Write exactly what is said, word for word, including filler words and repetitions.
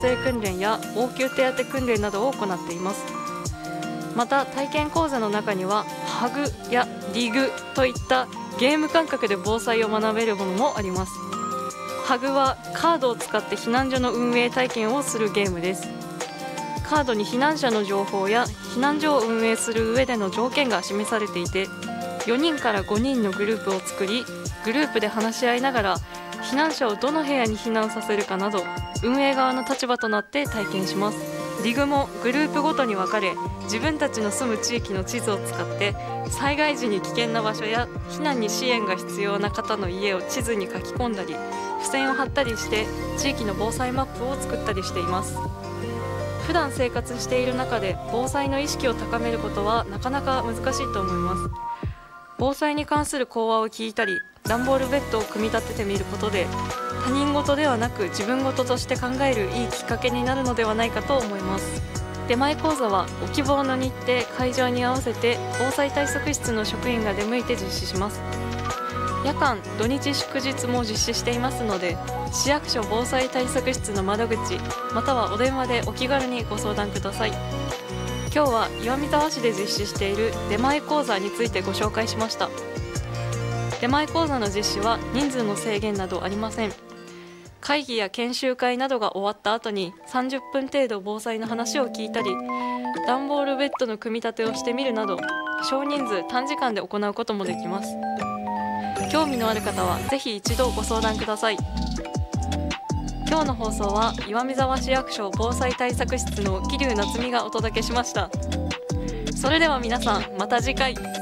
生訓練や応急手当訓練などを行っています。また体験講座の中にはハグやディグといったゲーム感覚で防災を学べるものもあります。ハグはカードを使って避難所の運営体験をするゲームです。カードに避難者の情報や避難所を運営する上での条件が示されていて、よにんからごにんのグループを作り、グループで話し合いながら避難者をどの部屋に避難させるかなど、運営側の立場となって体験します。ディグもグループごとに分かれ、自分たちの住む地域の地図を使って災害時に危険な場所や避難に支援が必要な方の家を地図に書き込んだり、付箋を貼ったりして地域の防災マップを作ったりしています。普段生活している中で防災の意識を高めることはなかなか難しいと思います。防災に関する講話を聞いたり、段ボールベッドを組み立ててみることで、他人事ではなく自分事として考えるいいきっかけになるのではないかと思います。出前講座はご希望の日程、会場に合わせて防災対策室の職員が出向いて実施します。夜間、土日祝日も実施していますので、市役所防災対策室の窓口またはお電話でお気軽にご相談ください。今日は岩見沢市で実施している出前講座についてご紹介しました。出前講座の実施は人数の制限などありません。会議や研修会などが終わった後にさんじゅっぷん程度防災の話を聞いたり、段ボールベッドの組み立てをしてみるなど、少人数短時間で行うこともできます。興味のある方はぜひ一度ご相談ください。今日の放送は岩見沢市役所防災対策室の桐生夏美がお届けしました。それでは皆さん、また次回。